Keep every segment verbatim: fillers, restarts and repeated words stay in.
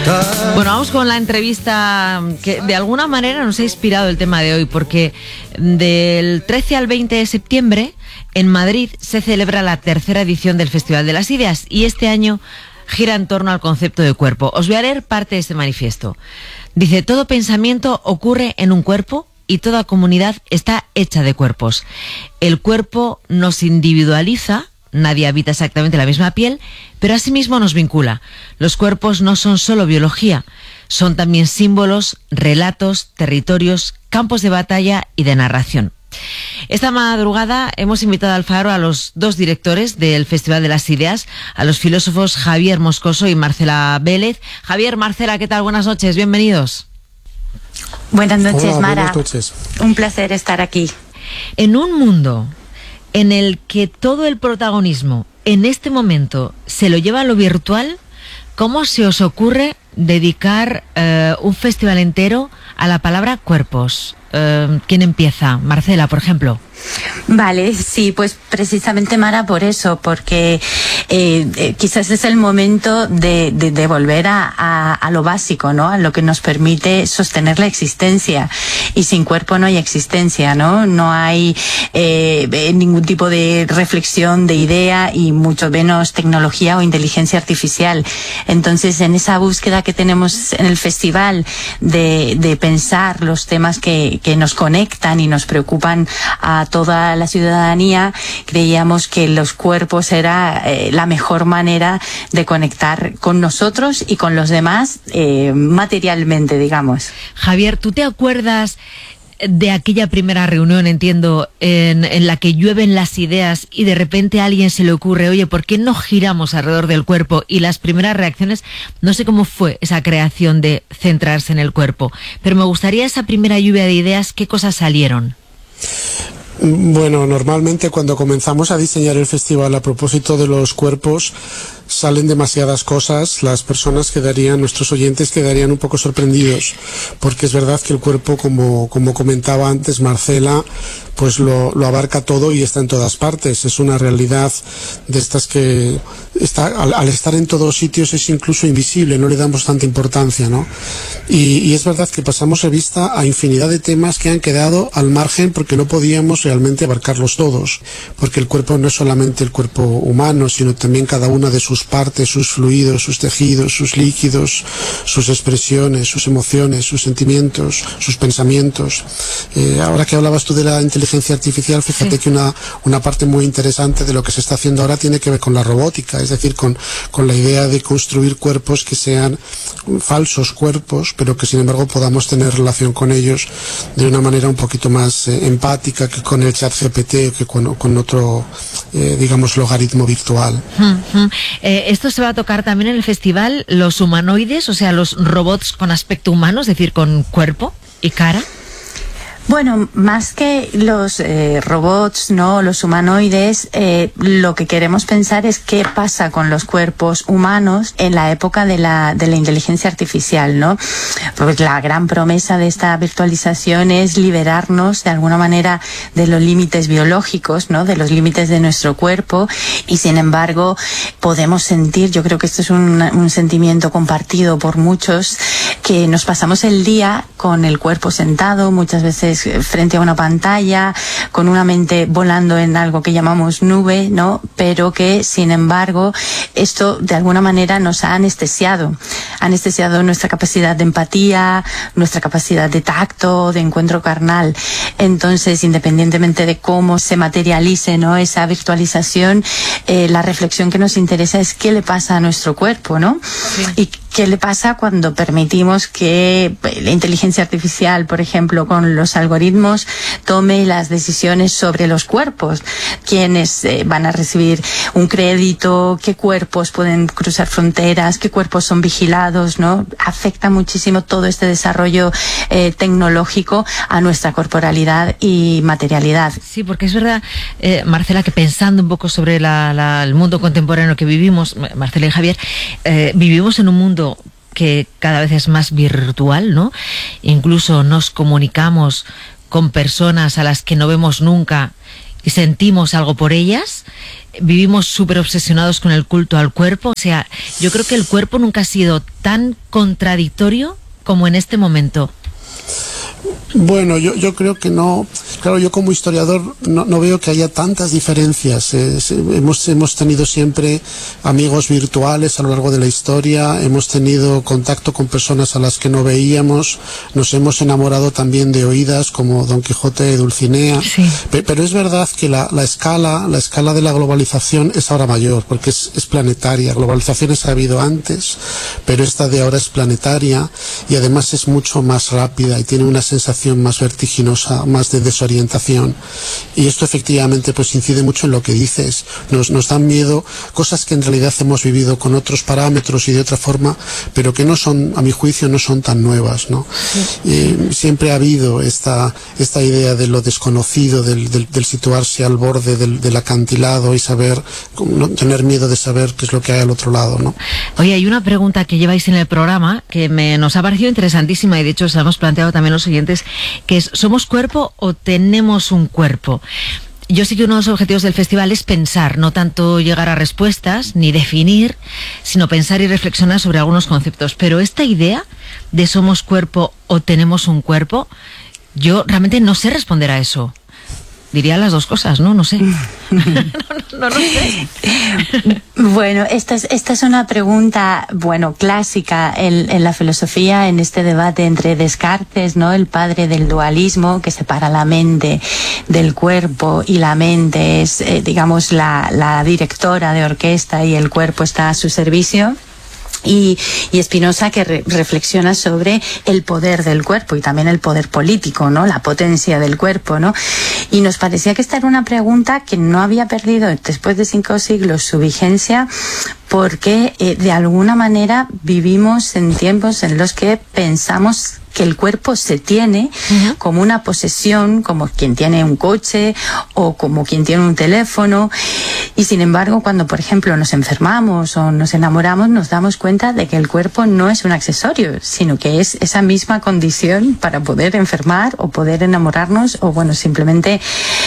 Bueno, vamos con la entrevista que de alguna manera nos ha inspirado el tema de hoy, porque del trece al veinte de septiembre en Madrid se celebra la tercera edición del Festival de las Ideas y este año gira en torno al concepto de cuerpo. Os voy a leer parte de este manifiesto. Dice: todo pensamiento ocurre en un cuerpo y toda comunidad está hecha de cuerpos. El cuerpo nos individualiza. Nadie habita exactamente la misma piel, pero asimismo nos vincula. Los cuerpos no son solo biología, son también símbolos, relatos, territorios, campos de batalla y de narración. Esta madrugada hemos invitado al Faro a los dos directores del Festival de las Ideas, a los filósofos Javier Moscoso y Marcela Vélez. Javier, Marcela, ¿qué tal? Buenas noches, bienvenidos. Buenas noches, Hola, Mara. Buenas noches. Un placer estar aquí. En un mundo en el que todo el protagonismo en este momento se lo lleva a lo virtual, ¿cómo se os ocurre dedicar eh, un festival entero a la palabra cuerpos? Eh, ¿Quién empieza? Marcela, por ejemplo. Vale, sí, pues precisamente, Mara, por eso, porque eh, eh, quizás es el momento de, de, de volver a, a, a lo básico, ¿no? A lo que nos permite sostener la existencia. Y sin cuerpo no hay existencia, ¿no? No hay eh, ningún tipo de reflexión, de idea y mucho menos tecnología o inteligencia artificial. Entonces, en esa búsqueda que tenemos en el festival de, de pensar los temas que, que nos conectan y nos preocupan a toda la ciudadanía, creíamos que los cuerpos era eh, la mejor manera de conectar con nosotros y con los demás eh, materialmente, digamos. Javier, ¿tú te acuerdas de aquella primera reunión, entiendo, en, en la que llueven las ideas y de repente a alguien se le ocurre, oye, ¿por qué no giramos alrededor del cuerpo? Y las primeras reacciones, no sé cómo fue esa creación de centrarse en el cuerpo, pero me gustaría esa primera lluvia de ideas, ¿qué cosas salieron? Bueno, normalmente cuando comenzamos a diseñar el festival a propósito de los cuerpos salen demasiadas cosas, las personas quedarían, nuestros oyentes quedarían un poco sorprendidos, porque es verdad que el cuerpo, como, como comentaba antes Marcela, pues lo, lo abarca todo y está en todas partes. Es una realidad de estas que está, al, al estar en todos sitios es incluso invisible, no le damos tanta importancia, ¿no? Y, y es verdad que pasamos revista a infinidad de temas que han quedado al margen porque no podíamos realmente abarcarlos todos, porque el cuerpo no es solamente el cuerpo humano, sino también cada una de sus partes, sus fluidos, sus tejidos, sus líquidos, sus expresiones, sus emociones, sus sentimientos, sus pensamientos. Eh, ahora que hablabas tú de la inteligencia artificial, fíjate sí. que una, una parte muy interesante de lo que se está haciendo ahora tiene que ver con la robótica, es decir, con, con la idea de construir cuerpos que sean falsos cuerpos, pero que sin embargo podamos tener relación con ellos de una manera un poquito más eh, empática que con el chat G P T o que con, con otro, eh, digamos, logaritmo virtual. Uh-huh. Eh, esto se va a tocar también en el festival, los humanoides, o sea, los robots con aspecto humano, es decir, con cuerpo y cara. Bueno, más que los eh, robots, no, los humanoides, eh, lo que queremos pensar es qué pasa con los cuerpos humanos en la época de la de la inteligencia artificial, ¿no? Pues la gran promesa de esta virtualización es liberarnos de alguna manera de los límites biológicos, ¿no? De los límites de nuestro cuerpo, y sin embargo podemos sentir, yo creo que esto es un, un sentimiento compartido por muchos, que nos pasamos el día con el cuerpo sentado, muchas veces frente a una pantalla, con una mente volando en algo que llamamos nube, ¿no? Pero que, sin embargo, esto de alguna manera nos ha anestesiado. Ha anestesiado nuestra capacidad de empatía, nuestra capacidad de tacto, de encuentro carnal. Entonces, independientemente de cómo se materialice, ¿no?, esa virtualización, eh, la reflexión que nos interesa es qué le pasa a nuestro cuerpo, ¿no? Sí. Y qué le pasa cuando permitimos que la inteligencia artificial, por ejemplo, con los algoritmos, tome las decisiones sobre los cuerpos, quiénes eh, van a recibir un crédito, qué cuerpos pueden cruzar fronteras, qué cuerpos son vigilados, ¿no? Afecta muchísimo todo este desarrollo eh, tecnológico a nuestra corporalidad y materialidad. Sí, porque es verdad, eh, Marcela, que pensando un poco sobre la, la, el mundo contemporáneo que vivimos, Marcela y Javier, eh, vivimos en un mundo que cada vez es más virtual, ¿no? Incluso nos comunicamos con personas a las que no vemos nunca y sentimos algo por ellas. vivimos súper obsesionados con el culto al cuerpo. O sea, yo creo que el cuerpo nunca ha sido tan contradictorio como en este momento. Bueno, yo, yo creo que no. Claro, yo como historiador no, no veo que haya tantas diferencias. Eh, hemos, hemos tenido siempre amigos virtuales a lo largo de la historia, hemos tenido contacto con personas a las que no veíamos, nos hemos enamorado también de oídas como Don Quijote de Dulcinea. Sí. Pe, pero es verdad que la, la escala, la escala de la globalización es ahora mayor, porque es, es planetaria. Globalizaciones ha habido antes, pero esta de ahora es planetaria y además es mucho más rápida y tiene una sensación más vertiginosa, más de desorientación, y esto efectivamente pues incide mucho en lo que dices. Nos, nos dan miedo cosas que en realidad hemos vivido con otros parámetros y de otra forma, pero que no son, a mi juicio, no son tan nuevas, ¿no? Sí. Eh, siempre ha habido esta, esta idea de lo desconocido, del, del, del situarse al borde del, del acantilado y saber, no tener miedo de saber qué es lo que hay al otro lado, ¿no? Oye, hay una pregunta que lleváis en el programa que me, nos ha parecido interesantísima y de hecho se la hemos planteado también los oyentes, que es: ¿somos cuerpo o tenemos un cuerpo? Yo sé que uno de los objetivos del festival es pensar, no tanto llegar a respuestas ni definir, sino pensar y reflexionar sobre algunos conceptos. Pero esta idea de somos cuerpo o tenemos un cuerpo, yo realmente no sé responder a eso. Diría las dos cosas, ¿no? No sé. no, no, no, no sé. Bueno, esta es, esta es una pregunta, bueno, clásica en, en la filosofía, en este debate entre Descartes, ¿no? El padre del dualismo, que separa la mente del cuerpo, y la mente es, eh, digamos, la, la directora de orquesta y el cuerpo está a su servicio. Y, y Spinoza, que re, reflexiona sobre el poder del cuerpo y también el poder político, ¿no? La potencia del cuerpo, ¿no? Y nos parecía que esta era una pregunta que no había perdido después de cinco siglos su vigencia, porque eh, de alguna manera vivimos en tiempos en los que pensamos que el cuerpo se tiene uh-huh. como una posesión, como quien tiene un coche o como quien tiene un teléfono, y sin embargo cuando por ejemplo nos enfermamos o nos enamoramos nos damos cuenta de que el cuerpo no es un accesorio, sino que es esa misma condición para poder enfermar o poder enamorarnos o bueno, simplemente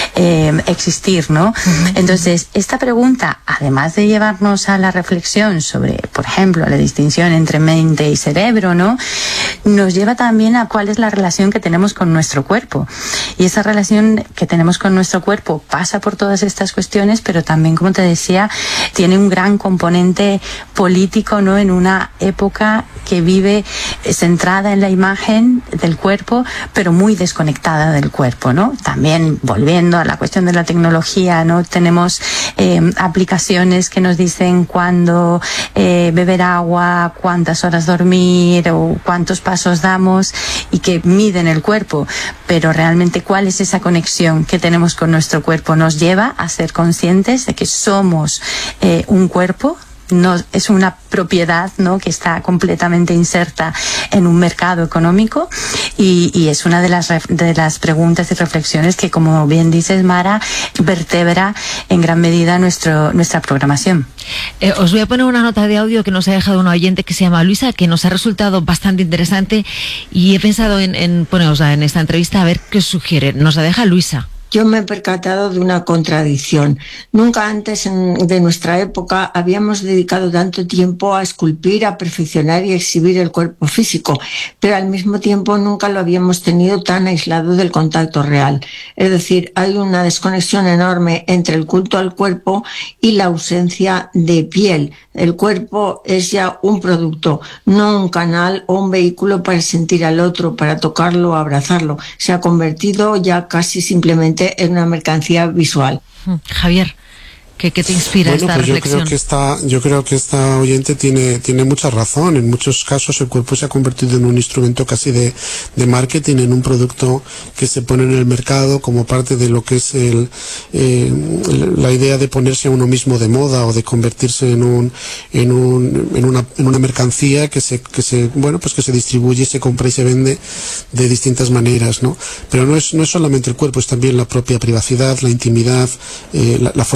eh, existir, ¿no? Uh-huh. Entonces esta pregunta, además de llevarnos a la reflexión sobre, por ejemplo, la distinción entre mente y cerebro, ¿no? Nos lleva también a cuál es la relación que tenemos con nuestro cuerpo, y esa relación que tenemos con nuestro cuerpo pasa por todas estas cuestiones, pero también, como te decía, tiene un gran componente político, ¿no? En una época que vive centrada en la imagen del cuerpo, pero muy desconectada del cuerpo, ¿no? También volviendo a la cuestión de la tecnología, ¿no? Tenemos eh, aplicaciones que nos dicen cuándo eh, beber agua, cuántas horas dormir o cuántos pasos damos, y que miden el cuerpo, pero realmente cuál es esa conexión que tenemos con nuestro cuerpo. Nos lleva a ser conscientes de que somos eh, un cuerpo. No es una propiedad, ¿no? Que está completamente inserta en un mercado económico, y, y es una de las de las preguntas y reflexiones que, como bien dices, Mara, vertebra en gran medida nuestro nuestra programación. Eh, os voy a poner una nota de audio que nos ha dejado una oyente que se llama Luisa, que nos ha resultado bastante interesante, y he pensado en, en ponerosla en esta entrevista a ver qué os sugiere. Nos la deja Luisa. Yo me he percatado de una contradicción. Nunca antes en, de nuestra época habíamos dedicado tanto tiempo a esculpir, a perfeccionar y exhibir el cuerpo físico, pero al mismo tiempo nunca lo habíamos tenido tan aislado del contacto real. Es decir, hay una desconexión enorme entre el culto al cuerpo y la ausencia de piel. El cuerpo es ya un producto, no un canal o un vehículo para sentir al otro, para tocarlo o abrazarlo. Se ha convertido ya casi simplemente en una mercancía visual. Javier, ¿qué, qué te inspira bueno, esta pues reflexión? Yo creo que esta, yo creo que esta oyente tiene, tiene mucha razón. En muchos casos el cuerpo se ha convertido en un instrumento casi de, de marketing, en un producto que se pone en el mercado como parte de lo que es el, eh, la idea de ponerse a uno mismo de moda o de convertirse en un, en un, en una, en una mercancía que se, que se, bueno, pues que se distribuye, se compra y se vende de distintas maneras, ¿no? Pero no es, no es solamente el cuerpo, es también la propia privacidad, la intimidad, eh, la, la forma de ser,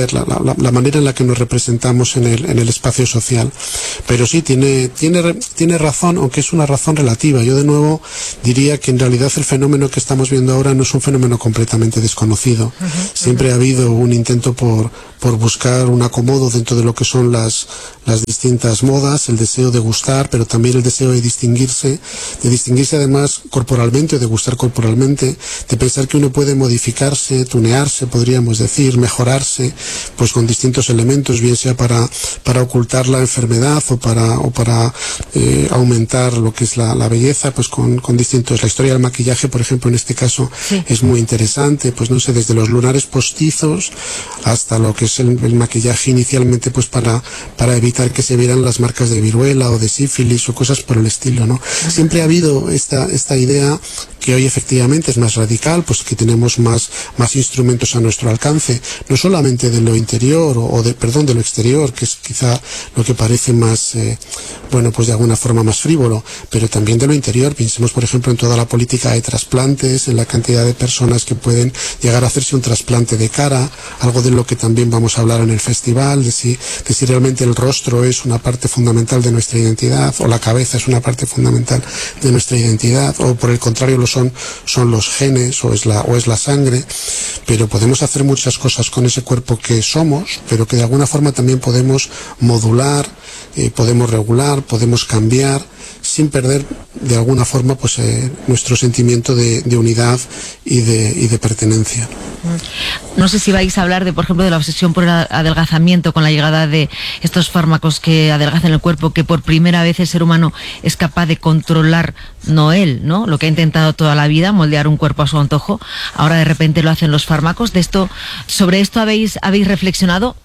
ver la, la, la manera en la que nos representamos en el, en el espacio social. Pero sí, tiene, tiene, tiene razón, aunque es una razón relativa. Yo de nuevo diría que en realidad el fenómeno que estamos viendo ahora no es un fenómeno completamente desconocido. Uh-huh, Siempre uh-huh. ha habido un intento por, por buscar un acomodo dentro de lo que son las, las distintas modas, el deseo de gustar, pero también el deseo de distinguirse, de distinguirse además corporalmente o de gustar corporalmente, de pensar que uno puede modificarse, tunearse, podríamos decir, mejorarse, pues con distintos elementos, bien sea para, para ocultar la enfermedad o para, o para eh, aumentar lo que es la, la belleza, pues con, con distintos. La historia del maquillaje, por ejemplo, en este caso sí. es muy interesante, pues no sé, desde los lunares postizos hasta lo que es el, el maquillaje inicialmente, pues para, para evitar que se vieran las marcas de viruela o de sífilis o cosas por el estilo, ¿no? Siempre ha habido esta, esta idea que hoy efectivamente es más radical, pues que tenemos más, más instrumentos a nuestro alcance, no solamente de lo interior o, o de, perdón, de lo exterior, que es quizá lo que parece más, eh, bueno, pues de alguna forma más frívolo, pero también de lo interior. Pensemos, por ejemplo, en toda la política de trasplantes, en la cantidad de personas que pueden llegar a hacerse un trasplante de cara, algo de lo que también vamos a hablar en el festival, de si, de si realmente el rostro es una parte fundamental de nuestra identidad, o la cabeza es una parte fundamental de nuestra identidad, o por el contrario lo son, son los genes, o es la, o es la sangre. Pero podemos hacer muchas cosas con ese cuerpo que somos, pero que de alguna forma también podemos modular, eh, podemos regular, podemos cambiar, sin perder de alguna forma pues eh, nuestro sentimiento de, de unidad y de, y de pertenencia. No sé si vais a hablar de, por ejemplo, de la obsesión por el adelgazamiento con la llegada de estos fármacos que adelgazan el cuerpo, que por primera vez el ser humano es capaz de controlar, no él, ¿no? Lo que ha intentado toda la vida, moldear un cuerpo a su antojo, ahora de repente lo hacen los fármacos. De esto, ¿sobre esto habéis, habéis reflexionado?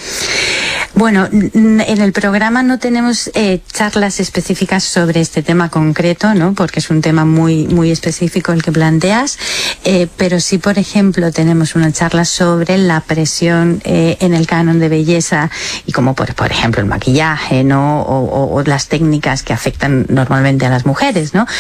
Bueno, en el programa no tenemos eh, charlas específicas sobre este tema concreto, ¿no? Porque es un tema muy muy específico el que planteas, eh, pero sí, por ejemplo, tenemos una charla sobre la presión eh, en el canon de belleza y como por, por ejemplo el maquillaje, ¿no? O, o, o las técnicas que afectan normalmente a las mujeres, ¿no?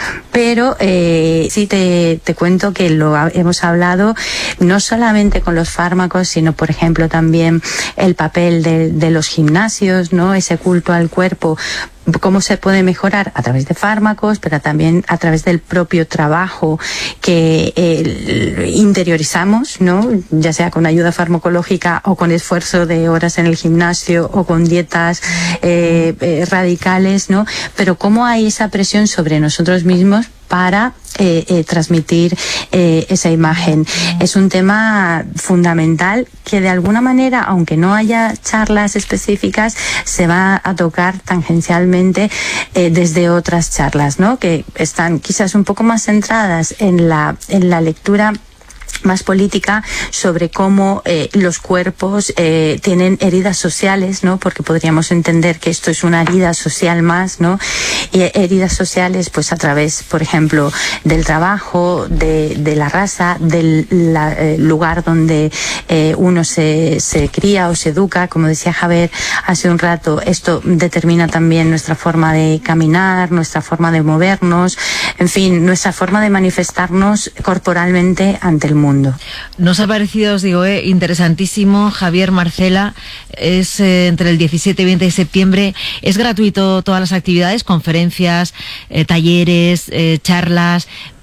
Pero eh, sí te, te cuento que lo ha, hemos hablado no solamente con los fármacos, sino por ejemplo también el papel de, de los gimnasios, ¿no? Ese culto al cuerpo, cómo se puede mejorar a través de fármacos, pero también a través del propio trabajo que eh, interiorizamos, ¿no? Ya sea con ayuda farmacológica o con esfuerzo de horas en el gimnasio o con dietas eh, eh, radicales, ¿no? Pero cómo hay esa presión sobre nosotros mismos para eh, eh, transmitir eh, esa imagen. Es un tema fundamental que de alguna manera, aunque no haya charlas específicas, se va a tocar tangencialmente eh, desde otras charlas, ¿no? Que están quizás un poco más centradas en la, en la lectura más política sobre cómo eh, los cuerpos eh, tienen heridas sociales, ¿no? Porque podríamos entender que esto es una herida social más, ¿no? Y heridas sociales, pues a través, por ejemplo, del trabajo, de, de la raza, del la, eh, lugar donde eh, uno se, se cría o se educa, como decía Javier hace un rato. Esto determina también nuestra forma de caminar, nuestra forma de movernos, en fin, nuestra forma de manifestarnos corporalmente ante el mundo. Nos ha parecido, os digo, eh, interesantísimo. Javier, Marcela, es eh, entre el diecisiete y veinte de septiembre. Es gratuito todas las actividades, conferencias, eh, talleres, eh, charlas,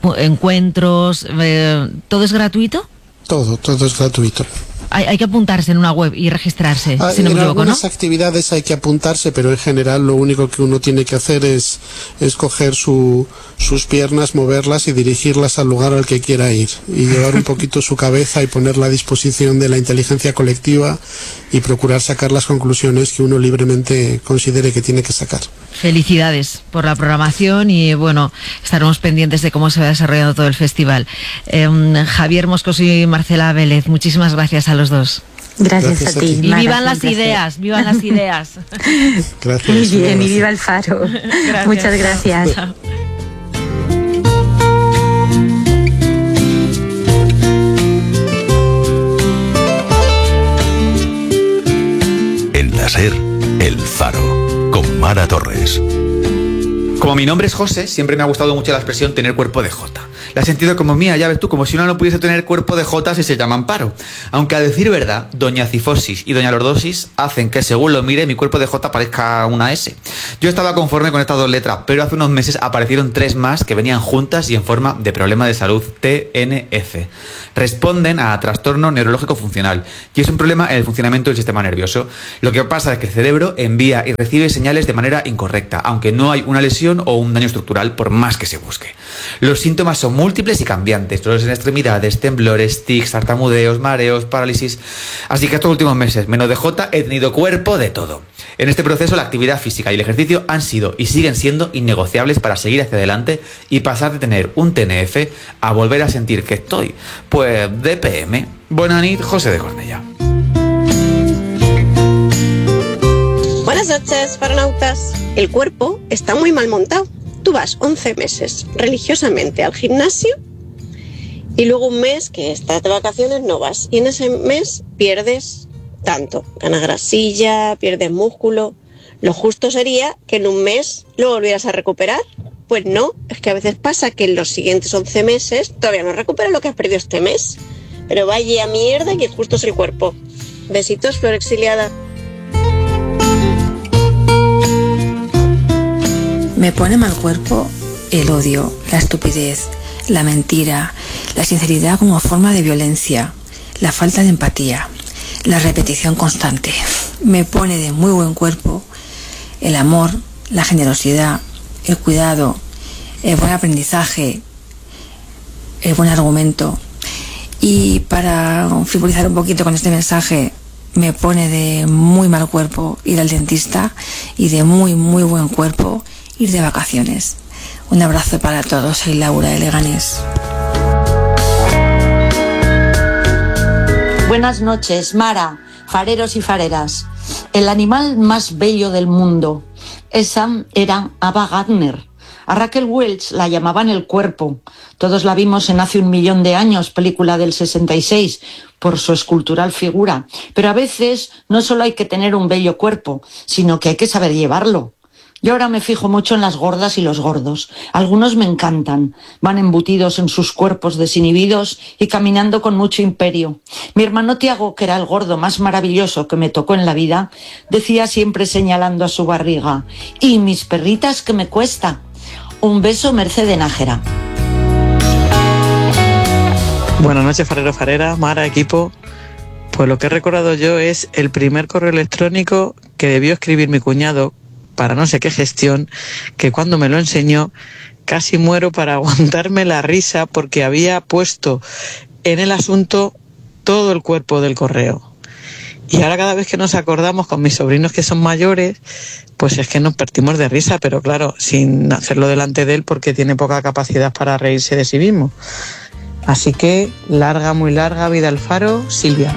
encuentros, eh, ¿todo es gratuito? Todo, todo es gratuito. Hay, hay que apuntarse en una web y registrarse, ah, si no me en equivoco, algunas ¿no? actividades hay que apuntarse, pero en general lo único que uno tiene que hacer es, es coger su, sus piernas, moverlas y dirigirlas al lugar al que quiera ir, y llevar un poquito su cabeza y ponerla a disposición de la inteligencia colectiva y procurar sacar las conclusiones que uno libremente considere que tiene que sacar. Felicidades por la programación y bueno, estaremos pendientes de cómo se va desarrollando todo el festival. Eh, Javier Moscoso y Marcela Vélez, muchísimas gracias a los dos. Gracias, gracias a ti. Y vivan las ideas, vivan las ideas. Gracias. Muy bien, y viva el Faro. Gracias. Muchas gracias. Chao. En la SER, El Faro, con Mara Torres. Como mi nombre es José, siempre me ha gustado mucho la expresión tener cuerpo de jota. La he sentido como mía, ya ves tú, como si uno no pudiese tener cuerpo de Jota si se llama Amparo. Aunque a decir verdad, doña cifosis y doña lordosis hacen que según lo mire mi cuerpo de Jota parezca una S. Yo estaba conforme con estas dos letras, pero hace unos meses aparecieron tres más que venían juntas y en forma de problema de salud, T N F. Responden a trastorno neurológico funcional y es un problema en el funcionamiento del sistema nervioso. Lo que pasa es que el cerebro envía y recibe señales de manera incorrecta, aunque no hay una lesión o un daño estructural por más que se busque. Los síntomas son múltiples y cambiantes, dolores en extremidades, temblores, tics, tartamudeos, mareos, parálisis. Así que estos últimos meses, menos de Jota, he tenido cuerpo de todo. En este proceso la actividad física y el ejercicio han sido y siguen siendo innegociables para seguir hacia adelante y pasar de tener un T N F a volver a sentir que estoy, pues, D P M. Buena nit, José de Cornellá. Buenas noches, faronautas. El cuerpo está muy mal montado. Tú vas once meses religiosamente al gimnasio y luego un mes que estás de vacaciones no vas. Y en ese mes pierdes tanto. Ganas grasilla, pierdes músculo. Lo justo sería que en un mes lo volvieras a recuperar. Pues no, es que a veces pasa que en los siguientes once meses todavía no recuperas lo que has perdido este mes. Pero vaya mierda que justo es el cuerpo. Besitos, Flor Exiliada. Me pone mal cuerpo el odio, la estupidez, la mentira, la sinceridad como forma de violencia, la falta de empatía, la repetición constante. Me pone de muy buen cuerpo el amor, la generosidad, el cuidado, el buen aprendizaje, el buen argumento. Y para frivolizar un poquito con este mensaje, me pone de muy mal cuerpo ir al dentista y de muy, muy buen cuerpo ir de vacaciones. Un abrazo para todos, soy Laura de Leganés. Buenas noches, Mara, fareros y fareras. El animal más bello del mundo. Esa era Ava Gardner. A Raquel Welch la llamaban el cuerpo. Todos la vimos en Hace un millón de años, película del sesenta y seis, por su escultural figura. Pero a veces no solo hay que tener un bello cuerpo, sino que hay que saber llevarlo. Yo ahora me fijo mucho en las gordas y los gordos. Algunos me encantan. Van embutidos en sus cuerpos desinhibidos y caminando con mucho imperio. Mi hermano Tiago, que era el gordo más maravilloso que me tocó en la vida, decía siempre señalando a su barriga: «Y mis perritas, que me cuesta». Un beso, Mercedes Nájera. Buenas noches, farero, farera, Mara, equipo. Pues lo que he recordado yo es el primer correo electrónico que debió escribir mi cuñado para no sé qué gestión, que cuando me lo enseñó casi muero para aguantarme la risa porque había puesto en el asunto todo el cuerpo del correo. Y ahora cada vez que nos acordamos con mis sobrinos que son mayores, pues es que nos partimos de risa, pero claro, sin hacerlo delante de él porque tiene poca capacidad para reírse de sí mismo. Así que larga, muy larga vida al faro, Silvia.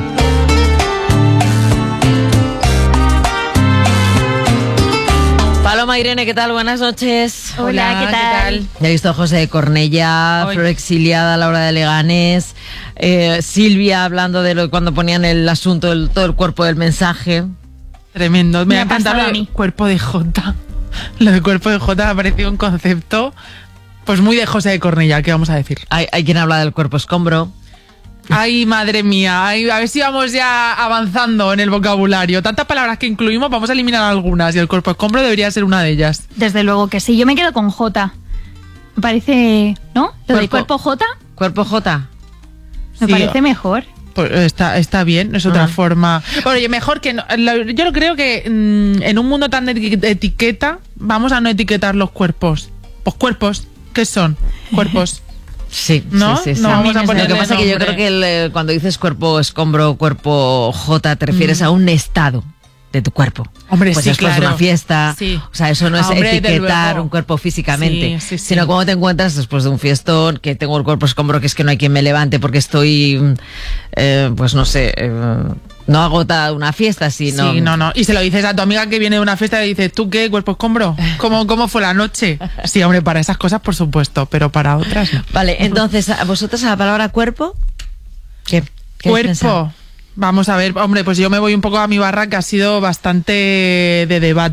Paloma, Irene, ¿qué tal? Buenas noches. Hola, Hola ¿qué, tal? ¿qué tal? Ya he visto a José de Cornellá, Flor Exiliada, Laura de Leganés, eh, Silvia hablando de lo cuando ponían el asunto, el, todo el cuerpo del mensaje. Tremendo. Me, me ha encantado a mí. Cuerpo de Jota. Lo de cuerpo de Jota me ha parecido un concepto pues muy de José de Cornellá, ¿qué vamos a decir? Hay, hay quien habla del cuerpo escombro. Ay, madre mía, ay, a ver si vamos ya avanzando en el vocabulario. Tantas palabras que incluimos, vamos a eliminar algunas y el cuerpo escombro debería ser una de ellas. Desde luego que sí, yo me quedo con J. Me parece, ¿no? Lo cuerpo, de cuerpo J. Cuerpo J. Me sí, parece mejor. Pues está, está bien, es otra uh-huh. forma. Oye, mejor que no, yo creo que mmm, en un mundo tan de etiqueta, vamos a no etiquetar los cuerpos. Pues cuerpos, ¿qué son? Cuerpos. Sí, ¿no? sí, sí, sí. No vamos a poner Lo que pasa es que yo creo que el, cuando dices cuerpo escombro, cuerpo J, te refieres mm. a un estado de tu cuerpo. Hombre, pues sí, después claro. de una fiesta, sí. o sea, eso no es Hombre, etiquetar un cuerpo físicamente, sí, sí, sí. sino cómo te encuentras después de un fiestón, que tengo el cuerpo escombro, que es que no hay quien me levante porque estoy, eh, pues no sé, eh, no agota una fiesta, sino... Sí, no, no. Y se lo dices a tu amiga que viene de una fiesta y le dices, ¿tú qué? ¿Cuerpo escombro? ¿Cómo, cómo fue la noche? Sí, hombre, para esas cosas, por supuesto, pero para otras no. Vale, entonces, ¿a vosotros a la palabra cuerpo? ¿Qué? ¿Qué Cuerpo. Vamos a ver, hombre, pues yo me voy un poco a mi barra, que ha sido bastante de debate. O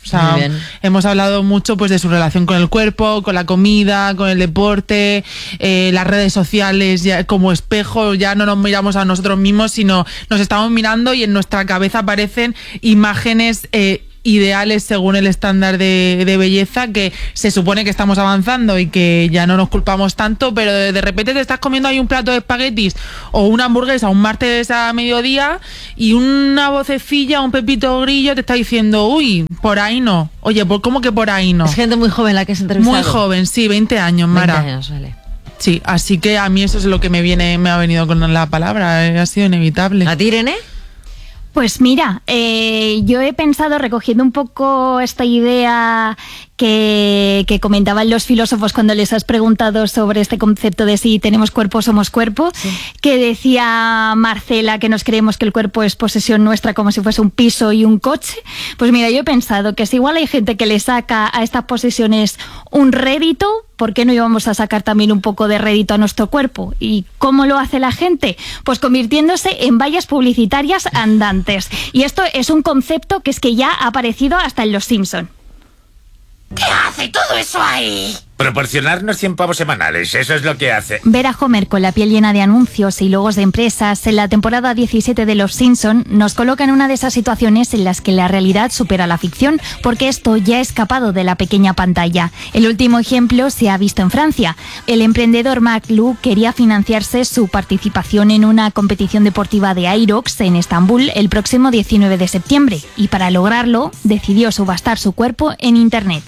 O sea, hemos hablado mucho pues de su relación con el cuerpo, con la comida, con el deporte, eh, las redes sociales ya como espejo, ya no nos miramos a nosotros mismos, sino nos estamos mirando y en nuestra cabeza aparecen imágenes eh, ideales según el estándar de, de belleza, que se supone que estamos avanzando y que ya no nos culpamos tanto, pero de, de repente te estás comiendo ahí un plato de espaguetis o una hamburguesa un martes a mediodía y una vocecilla, un Pepito Grillo te está diciendo, uy, por ahí no. Oye, ¿cómo que por ahí no? Es gente muy joven la que has entrevistado. Muy joven, sí, veinte años, Mara. veinte años, vale. Sí, así que a mí eso es lo que me viene, me ha venido con la palabra, eh, ha sido inevitable. ¿A ti, Irene? Pues mira, eh, yo he pensado, recogiendo un poco esta idea que, que comentaban los filósofos cuando les has preguntado sobre este concepto de si tenemos cuerpo o somos cuerpo, sí. que decía Marcela que nos creemos que el cuerpo es posesión nuestra como si fuese un piso y un coche. Pues mira, yo he pensado que si igual hay gente que le saca a estas posesiones un rédito, ¿por qué no íbamos a sacar también un poco de rédito a nuestro cuerpo? ¿Y cómo lo hace la gente? Pues convirtiéndose en vallas publicitarias andantes. Y esto es un concepto que es que ya ha aparecido hasta en Los Simpson. ¿Qué hace todo eso ahí? Proporcionarnos cien pavos semanales, eso es lo que hace. Ver a Homer con la piel llena de anuncios y logos de empresas en la temporada diecisiete de Los Simpson nos coloca en una de esas situaciones en las que la realidad supera la ficción, porque esto ya ha escapado de la pequeña pantalla. El último ejemplo se ha visto en Francia. El emprendedor Marc Lou quería financiarse su participación en una competición deportiva de Aerox en Estambul el próximo diecinueve de septiembre, y para lograrlo decidió subastar su cuerpo en Internet.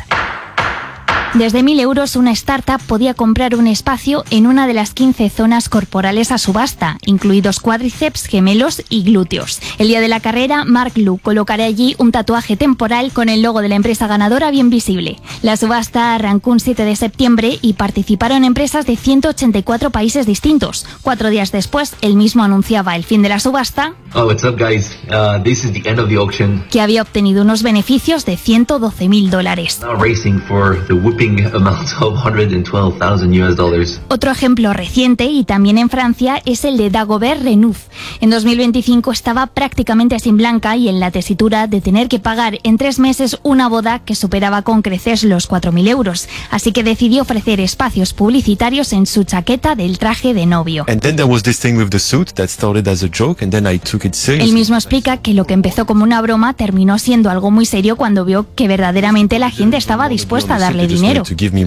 Desde mil euros una startup podía comprar un espacio en una de las quince zonas corporales a subasta, incluidos cuádriceps, gemelos y glúteos. El día de la carrera, Marc Lou colocará allí un tatuaje temporal con el logo de la empresa ganadora bien visible. La subasta arrancó un siete de septiembre y participaron empresas de ciento ochenta y cuatro países distintos. Cuatro días después, él mismo anunciaba el fin de la subasta, Oh, what's up, guys? Uh, this is the end of the auction. Que había obtenido unos beneficios de ciento doce mil dólares. Now racing for the whooping amount of one hundred twelve thousand U S dollars. Otro ejemplo reciente, y también en Francia, es el de Dagobert Renouf. En dos mil veinticinco estaba prácticamente sin blanca y en la tesitura de tener que pagar en tres meses una boda que superaba con creces los cuatro mil euros. Así que decidió ofrecer espacios publicitarios en su chaqueta del traje de novio. And then there was this thing with the suit that started as a joke and then I took it seriously. Él mismo explica que lo que empezó como una broma terminó siendo algo muy serio cuando vio que verdaderamente la gente estaba dispuesta a darle dinero.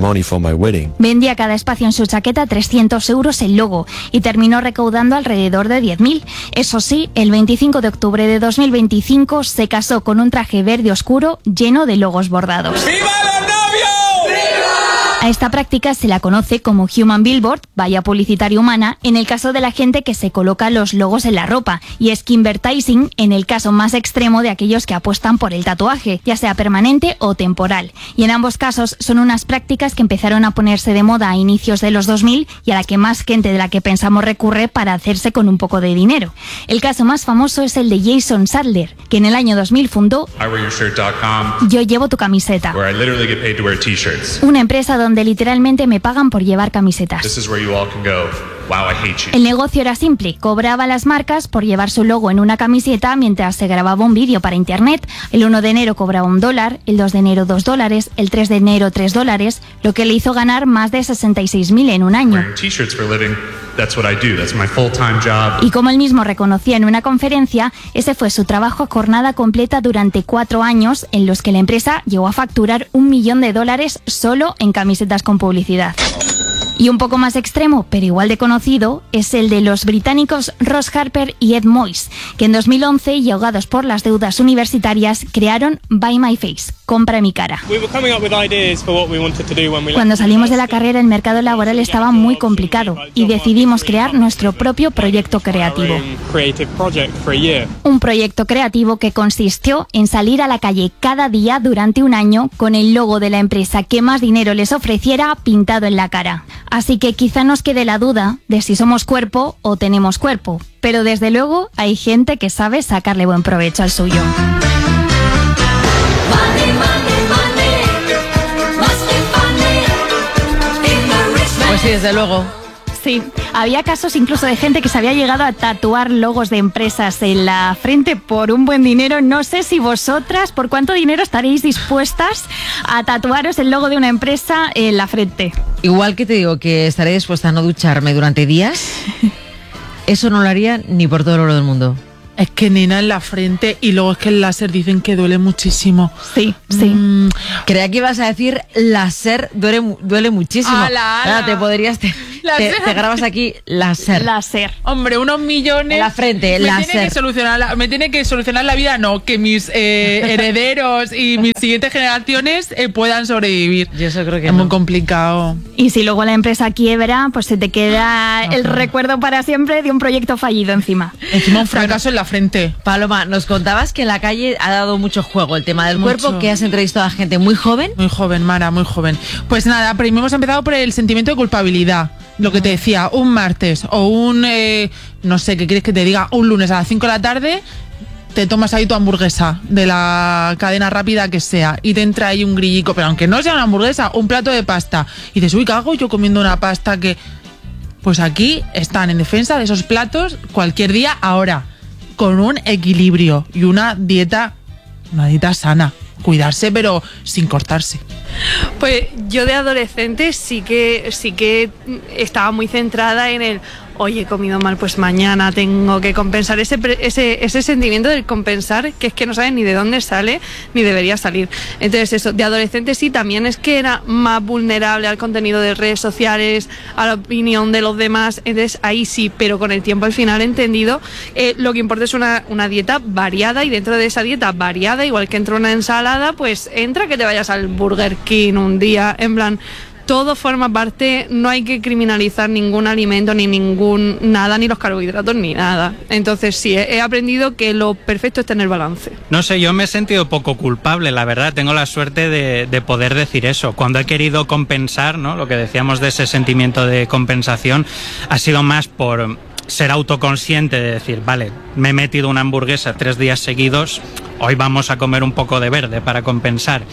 Vendía cada espacio en su chaqueta trescientos euros el logo y terminó recaudando alrededor de diez mil. Eso sí, el veinticinco de octubre de dos mil veinticinco se casó con un traje verde oscuro lleno de logos bordados. ¡Viva los novios! ¡Viva! A esta práctica se la conoce como Human Billboard, valla publicitaria humana, en el caso de la gente que se coloca los logos en la ropa, y skinvertising en el caso más extremo de aquellos que apuestan por el tatuaje, ya sea permanente o temporal. Y en ambos casos son unas prácticas que empezaron a ponerse de moda a inicios de los dos mil y a la que más gente de la que pensamos recurre para hacerse con un poco de dinero. El caso más famoso es el de Jason Sadler, que en el año dos mil fundó I wear your shirt dot com, Yo llevo tu camiseta, where I literally get paid to wear t-shirts. una empresa donde donde literalmente me pagan por llevar camisetas. This is where you all can go. Wow, I hate you. El negocio era simple, cobraba a las marcas por llevar su logo en una camiseta mientras se grababa un vídeo para internet. El uno de enero cobraba un dólar, el dos de enero dos dólares, el tres de enero tres dólares, lo que le hizo ganar más de sesenta y seis mil en un año. Wearing t-shirts for a living, that's what I do, that's my full-time job. Y como él mismo reconocía en una conferencia, ese fue su trabajo a jornada completa durante cuatro años, en los que la empresa llegó a facturar un millón de dólares solo en camisetas con publicidad. Y un poco más extremo, pero igual de conocido, es el de los británicos Ross Harper y Ed Moyes, que en dos mil once, y ahogados por las deudas universitarias, crearon Buy My Face, compra mi cara. Cuando salimos de la carrera, el mercado laboral estaba muy complicado y decidimos crear nuestro propio proyecto creativo. Un proyecto creativo que consistió en salir a la calle cada día durante un año con el logo de la empresa que más dinero les ofreciera pintado en la cara. Así que quizá nos quede la duda de si somos cuerpo o tenemos cuerpo, pero desde luego hay gente que sabe sacarle buen provecho al suyo. Pues sí, desde luego. Sí, Había casos incluso de gente que se había llegado a tatuar logos de empresas en la frente por un buen dinero. No sé si vosotras, ¿por cuánto dinero estaréis dispuestas a tatuaros el logo de una empresa en la frente? Igual que te digo que estaré dispuesta a no ducharme durante días, eso no lo haría ni por todo el oro del mundo. Es que, nena, en la frente, y luego es que el láser dicen que duele muchísimo. Sí, sí. Mm, creía que ibas a decir láser duele, duele muchísimo. Ala, ala. Ahora te podrías... Te, te, te grabas aquí láser. Láser. Hombre, unos millones... En la frente, me láser. Tiene que solucionar la, me tiene que solucionar la vida, no, que mis eh, herederos y mis siguientes generaciones eh, puedan sobrevivir. Yo eso creo que es no. muy complicado. Y si luego la empresa quiebra, pues se te queda el recuerdo para siempre de un proyecto fallido encima. Encima un fracaso en la frente. Paloma, nos contabas que en la calle ha dado mucho juego el tema del Mucho. cuerpo, que has entrevistado a gente muy joven. Muy joven, Mara, muy joven. Pues nada, primero hemos empezado por el sentimiento de culpabilidad. Lo que te decía, un martes o un, eh, no sé, ¿qué quieres que te diga? Un lunes a las cinco de la tarde te tomas ahí tu hamburguesa de la cadena rápida que sea y te entra ahí un grillico, pero aunque no sea una hamburguesa, un plato de pasta. Y dices, uy, ¿qué hago yo comiendo una pasta que...? Pues aquí están en defensa de esos platos cualquier día ahora, con un equilibrio y una dieta, una dieta sana. Cuidarse, pero sin cortarse. Pues yo de adolescente sí que sí que estaba muy centrada en el oye, he comido mal, pues mañana tengo que compensar ese, ese, ese sentimiento del compensar, que es que no sabes ni de dónde sale ni debería salir. Entonces eso, de adolescente sí, también es que era más vulnerable al contenido de redes sociales, a la opinión de los demás, entonces ahí sí, pero con el tiempo al final he entendido eh, lo que importa es una, una dieta variada, y dentro de esa dieta variada, igual que entra una ensalada, pues entra que te vayas al Burger King un día, en plan... Todo forma parte, no hay que criminalizar ningún alimento, ni ningún nada, ni los carbohidratos, ni nada. Entonces sí, he, he aprendido que lo perfecto es tener balance. No sé, yo me he sentido poco culpable, la verdad. Tengo la suerte de, de poder decir eso. Cuando he querido compensar, ¿no? Lo que decíamos de ese sentimiento de compensación, ha sido más por ser autoconsciente de decir, vale, me he metido una hamburguesa tres días seguidos, hoy vamos a comer un poco de verde para compensar.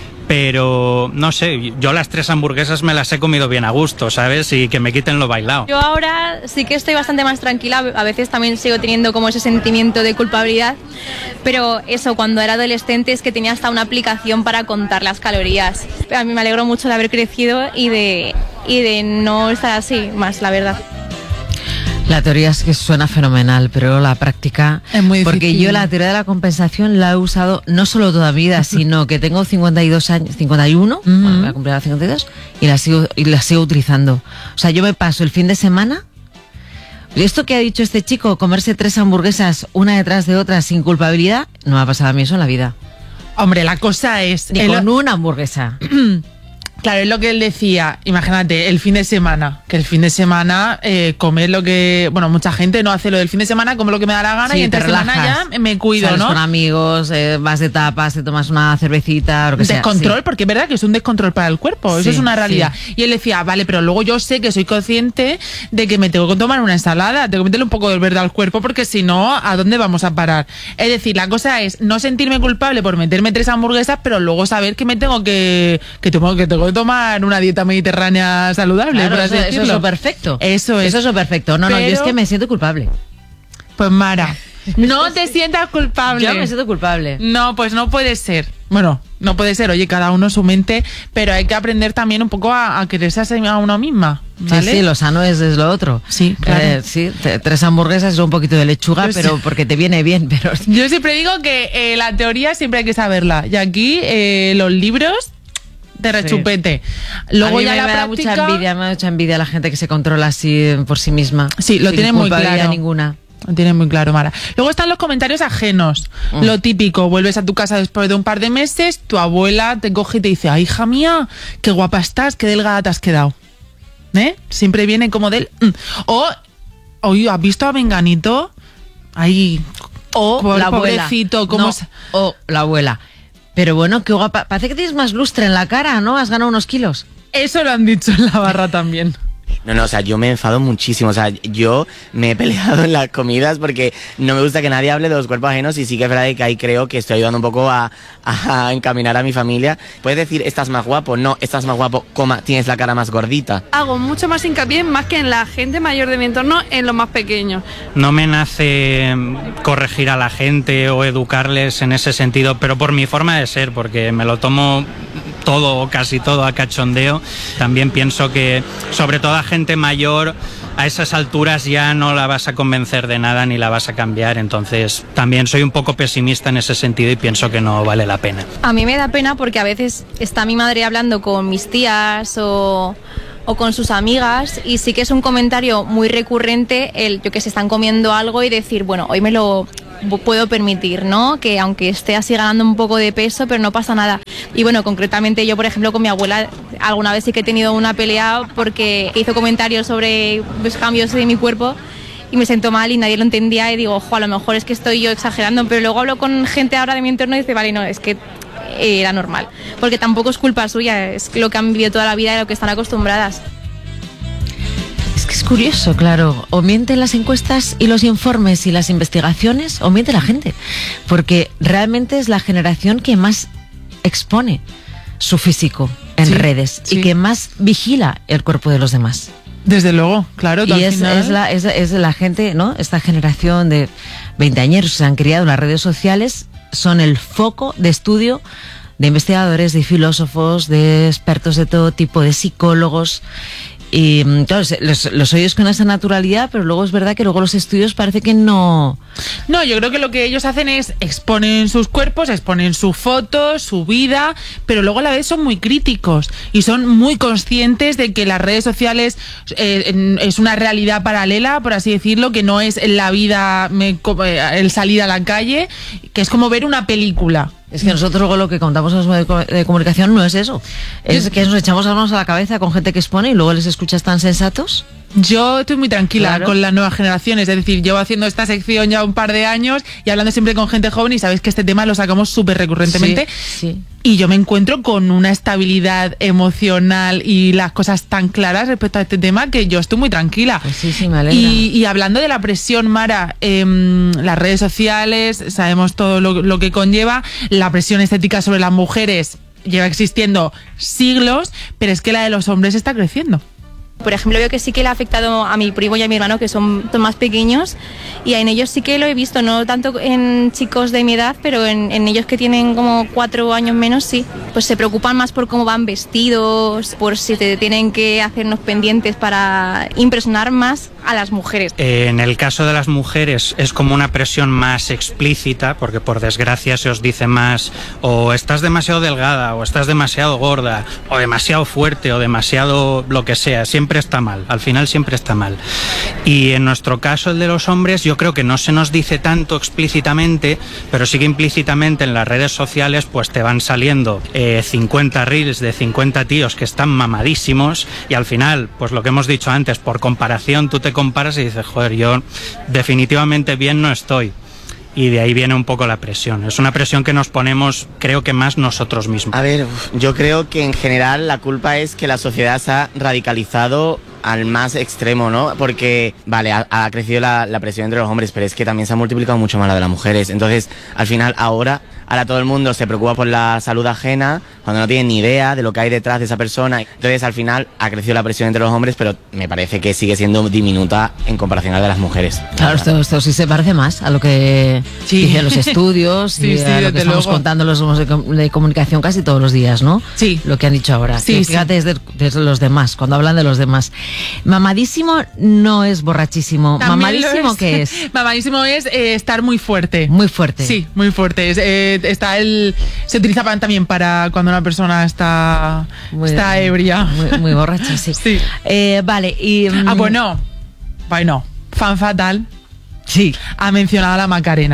Pero, no sé, yo las tres hamburguesas me las he comido bien a gusto, ¿sabes? Y que me quiten lo bailado. Yo ahora sí que estoy bastante más tranquila, a veces también sigo teniendo como ese sentimiento de culpabilidad, pero eso, cuando era adolescente es que tenía hasta una aplicación para contar las calorías. A mí me alegro mucho de haber crecido y de, y de no estar así más, la verdad. La teoría es que suena fenomenal, pero la práctica... Es muy difícil. Porque yo la teoría de la compensación la he usado no solo toda mi vida, sino que tengo cincuenta y dos años, cincuenta y uno, uh-huh. Bueno, voy a cumplir a cincuenta y dos, y la sigo, y la sigo utilizando. O sea, yo me paso el fin de semana... Esto que ha dicho este chico, comerse tres hamburguesas una detrás de otra sin culpabilidad, no me ha pasado a mí eso en la vida. Hombre, la cosa es... Ni con una hamburguesa. Claro, es lo que él decía, imagínate, el fin de semana, que el fin de semana eh, comer lo que... Bueno, mucha gente no hace lo del fin de semana, come lo que me da la gana, sí, y entre semana ya me cuido, sales ¿no? con amigos, eh, vas de tapas, te tomas una cervecita, lo que sea. Descontrol, sí. Porque es verdad que es un descontrol para el cuerpo, eso sí, es una realidad. Sí. Y él decía, vale, pero luego yo sé que soy consciente de que me tengo que tomar una ensalada, tengo que meterle un poco de verde al cuerpo, porque si no, ¿a dónde vamos a parar? Es decir, la cosa es no sentirme culpable por meterme tres hamburguesas, pero luego saber que me tengo que... que tengo que, tengo que tomar una dieta mediterránea saludable, claro, por así eso, decirlo. eso es lo perfecto. Eso es. Eso es lo perfecto. No, Pero... no, yo es que me siento culpable. Pues Mara, no te sientas culpable. Yo me siento culpable. No, pues no puede ser. Bueno, no puede ser, oye, cada uno su mente, pero hay que aprender también un poco a, a quererse a uno misma, ¿vale? Sí, sí, lo sano es, es lo otro. Sí, claro. Eh, sí, te, tres hamburguesas y un poquito de lechuga, yo pero sí. Porque te viene bien, pero... Yo siempre digo que eh, la teoría siempre hay que saberla, y aquí eh, los libros... de rechupete. Sí. Luego a mí ya me, la me práctica... da mucha envidia, me da mucha envidia la gente que se controla así por sí misma. Sí, lo tiene muy claro. Ninguna. Lo tiene muy claro, Mara. Luego están los comentarios ajenos. Mm. Lo típico, vuelves a tu casa después de un par de meses, tu abuela te coge y te dice, ay, hija mía, qué guapa estás, qué delgada te has quedado. ¿Eh? Siempre viene como del... O, oye, ¿has visto a Menganito? Ahí... O por, la abuela. Pobrecito, ¿cómo no, se... O la abuela. Pero bueno, qué guapa. Parece que tienes más lustre en la cara, ¿no? Has ganado unos kilos. Eso lo han dicho en la barra también. No, no, o sea, yo me enfado muchísimo. O sea, yo me he peleado en las comidas porque no me gusta que nadie hable de los cuerpos ajenos y sí que es verdad que ahí creo que estoy ayudando un poco a, a encaminar a mi familia. ¿Puedes decir, estás más guapo? No, estás más guapo, coma, tienes la cara más gordita. Hago mucho más hincapié, más que en la gente mayor de mi entorno, en los más pequeños. No me nace corregir a la gente o educarles en ese sentido, pero por mi forma de ser, porque me lo tomo todo o casi todo a cachondeo. También pienso que, sobre todo a gente mayor, a esas alturas ya no la vas a convencer de nada ni la vas a cambiar. Entonces también soy un poco pesimista en ese sentido y pienso que no vale la pena. A mí me da pena porque a veces está mi madre hablando con mis tías o... o con sus amigas y sí que es un comentario muy recurrente el yo que se están comiendo algo y decir, bueno, hoy me lo puedo permitir, ¿no? Que aunque esté así ganando un poco de peso, pero no pasa nada. Y bueno, concretamente yo, por ejemplo, con mi abuela alguna vez sí que he tenido una pelea porque hizo comentarios sobre los cambios de mi cuerpo y me siento mal y nadie lo entendía y digo, ojo, a lo mejor es que estoy yo exagerando, pero luego hablo con gente ahora de mi entorno y dice, vale, no, es que era normal, porque tampoco es culpa suya, es lo que han vivido toda la vida y lo que están acostumbradas. Es que es curioso, claro, o mienten las encuestas y los informes y las investigaciones, o miente la gente, porque realmente es la generación que más expone su físico en sí, redes sí. y que más vigila el cuerpo de los demás. Desde luego, claro. Y es, final... es, la, es, es la gente, ¿no? Esta generación de veinteañeros que se han criado en las redes sociales son el foco de estudio de investigadores, de filósofos, de expertos de todo tipo, de psicólogos. Y claro, los, los oyes con esa naturalidad, pero luego es verdad que luego los estudios parece que no... No, yo creo que lo que ellos hacen es exponen sus cuerpos, exponen su foto, su vida, pero luego a la vez son muy críticos y son muy conscientes de que las redes sociales eh, es una realidad paralela, por así decirlo, que no es la vida, me, el salir a la calle, que es como ver una película. Es que nosotros luego lo que contamos en los medios de comunicación no es eso. Es que nos echamos las manos a la cabeza con gente que expone y luego les escuchas tan sensatos. Yo estoy muy tranquila claro. con las nuevas generaciones, es decir, llevo haciendo esta sección ya un par de años y hablando siempre con gente joven y sabéis que este tema lo sacamos súper recurrentemente sí, sí. y yo me encuentro con una estabilidad emocional y las cosas tan claras respecto a este tema que yo estoy muy tranquila. Pues sí, sí, me alegra. Y, y hablando de la presión, Mara, eh, las redes sociales, sabemos todo lo, lo que conlleva, la presión estética sobre las mujeres lleva existiendo siglos, pero es que la de los hombres está creciendo. Por ejemplo, veo que sí que le ha afectado a mi primo y a mi hermano, que son más pequeños, y en ellos sí que lo he visto, no tanto en chicos de mi edad, pero en, en ellos que tienen como cuatro años menos, sí. Pues se preocupan más por cómo van vestidos, por si te tienen que hacernos pendientes para impresionar más a las mujeres. Eh, en el caso de las mujeres es como una presión más explícita, porque por desgracia se os dice más o estás demasiado delgada, o estás demasiado gorda, o demasiado fuerte, o demasiado lo que sea, siempre está mal, al final siempre está mal. Y en nuestro caso, el de los hombres, yo creo que no se nos dice tanto explícitamente, pero sí que implícitamente en las redes sociales pues te van saliendo eh, cincuenta reels de cincuenta tíos que están mamadísimos y al final, pues lo que hemos dicho antes, por comparación tú te comparas y dices, joder, yo definitivamente bien no estoy. Y de ahí viene un poco la presión. Es una presión que nos ponemos, creo que más nosotros mismos. A ver, yo creo que en general la culpa es que la sociedad se ha radicalizado al más extremo, ¿no? Porque, vale, ha, ha crecido la, la presión entre los hombres, pero es que también se ha multiplicado mucho más la de las mujeres. Entonces, al final, ahora, ahora todo el mundo se preocupa por la salud ajena cuando no tiene ni idea de lo que hay detrás de esa persona. Entonces, al final, ha crecido la presión entre los hombres, pero me parece que sigue siendo diminuta en comparación a la de las mujeres. Claro, esto, esto sí se parece más a lo que sí. dicen los estudios sí, y sí, a lo que estamos luego. contando los de, de comunicación casi todos los días, ¿no? Sí. Lo que han dicho ahora. Sí, que, fíjate, sí. es de, de los demás, cuando hablan de los demás. Mamadísimo no es borrachísimo. También ¿Mamadísimo es. qué es? Mamadísimo es eh, estar muy fuerte. Muy fuerte. Sí, muy fuerte. Es, eh, está el, se utiliza también para cuando una persona está, muy, está ebria. Muy, muy borracha, sí. sí. Eh, vale, y... Um... Ah, bueno. Bueno, fan fatal. Sí. Ha mencionado a la Macarena.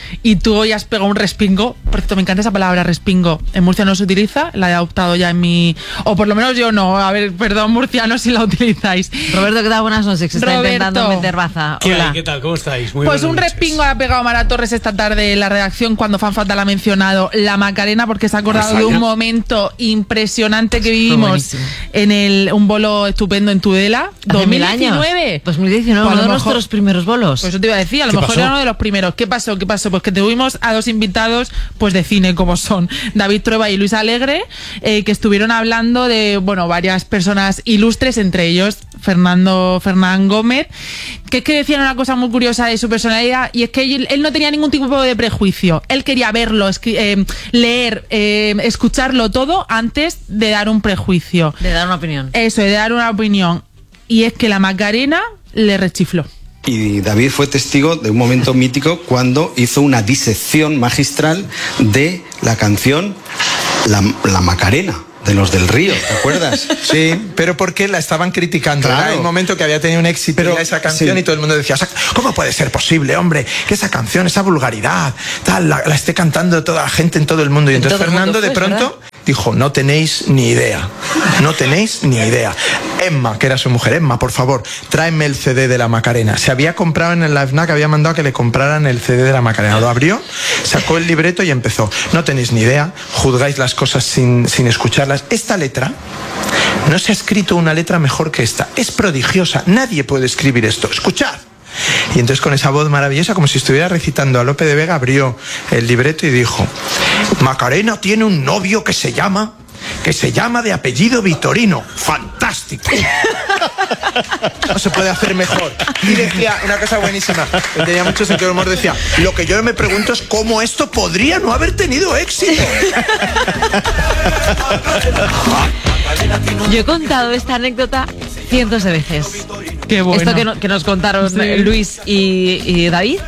y tú hoy has pegado un respingo. Por cierto, me encanta esa palabra, respingo. En Murcia no se utiliza, la he adoptado ya en mi... O por lo menos yo no. A ver, perdón, murcianos, si la utilizáis. Roberto, ¿qué tal? Buenas noches. Se está Roberto. intentando meter baza. ¿Qué Hola. hay? ¿Qué tal? ¿Cómo estáis? Muy Pues un buenas noches. respingo ha pegado Mara Torres esta tarde en la redacción cuando Fanfata la ha mencionado la Macarena, porque se ha acordado de un momento impresionante que vivimos en el un bolo estupendo en Tudela. Hace mil dos mil diecinueve. años. dos mil diecinueve, Pues a uno de lo mejor- nuestros primeros bolos. Pues eso te iba a decir, a lo ¿Qué mejor pasó? era uno de los primeros. ¿Qué pasó? ¿Qué pasó? Pues que tuvimos a dos invitados pues de cine, como son David Trueba y Luis Alegre, eh, que estuvieron hablando de, bueno, varias personas ilustres, entre ellos Fernando Fernán Gómez, que es que decían una cosa muy curiosa de su personalidad, y es que él, él no tenía ningún tipo de prejuicio. Él quería verlo, escri- eh, leer, eh, escucharlo todo antes de dar un prejuicio. De dar una opinión. Eso, de dar una opinión. Y es que la Macarena le rechifló. Y David fue testigo de un momento mítico cuando hizo una disección magistral de la canción La, la Macarena, de los del Río, ¿te acuerdas? Sí, pero porque la estaban criticando. Claro. Era el momento que había tenido un éxito Pero, ya esa canción sí. y todo el mundo decía, o sea, ¿cómo puede ser posible, hombre, que esa canción, esa vulgaridad, tal, la, la esté cantando toda la gente en todo el mundo? Y En entonces todo el Fernando mundo de fue, pronto dijo, no tenéis ni idea, no tenéis ni idea. Emma, que era su mujer, Emma, por favor, tráeme el C D de la Macarena. Se había comprado en la FNAC, había mandado a que le compraran el C D de la Macarena. Lo abrió, sacó el libreto y empezó. No tenéis ni idea, juzgáis las cosas sin, sin escucharlas. Esta letra, no se ha escrito una letra mejor que esta. Es prodigiosa, nadie puede escribir esto. Escuchad. Y entonces con esa voz maravillosa, como si estuviera recitando a Lope de Vega, abrió el libreto y dijo, Macarena tiene un novio que se llama, que se llama de apellido Vitorino. ¡Fantástico! No se puede hacer mejor. Y decía una cosa buenísima, que tenía mucho sentido del humor, decía, lo que yo me pregunto es cómo esto podría no haber tenido éxito. Yo he contado esta anécdota cientos de veces. Qué bueno. Esto que, no- que nos contaron Sí. eh, Luis y, y David,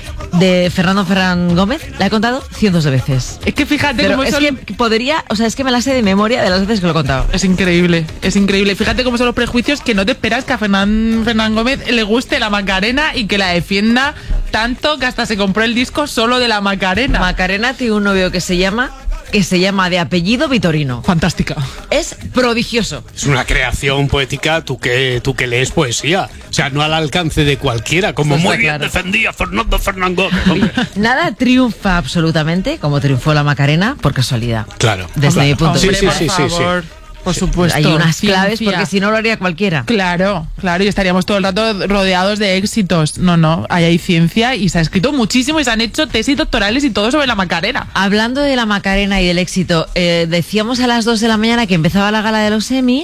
de Fernando Ferran Gómez, la he contado cientos de veces. Es que fíjate Pero cómo es son... que podría, o sea, es que me la sé de memoria de las veces que lo he contado. Es increíble, es increíble. Fíjate cómo son los prejuicios, que no te esperas que a Fernán, Fernán Gómez le guste la Macarena y que la defienda tanto que hasta se compró el disco solo de la Macarena. Macarena tiene un novio que se llama que se llama de apellido Vitorino. Fantástica. Es prodigioso. Es una creación poética, tú que, tú que lees poesía. O sea, no al alcance de cualquiera, como Eso muy está bien claro. defendía Fernando Fernán Gómez. hombre. Nada triunfa absolutamente como triunfó la Macarena por casualidad. Claro. Desde mi punto de Sí, vista. sí, sí, sí, sí. Por supuesto. Hay unas ciencia. claves porque si no lo haría cualquiera. Claro, claro, y estaríamos todo el rato rodeados de éxitos. No, no, ahí hay ciencia y se ha escrito muchísimo y se han hecho tesis doctorales y todo sobre la Macarena. Hablando de la Macarena y del éxito, eh, decíamos a las dos de la mañana que empezaba la gala de los Emmy.